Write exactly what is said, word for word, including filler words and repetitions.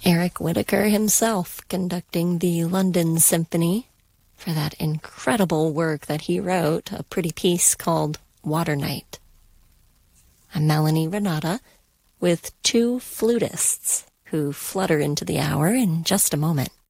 Eric Whitacre himself conducting the London Symphony for that incredible work that he wrote, a pretty piece called Water Night. I'm Melanie Renata with two flutists who flutter into the hour in just a moment.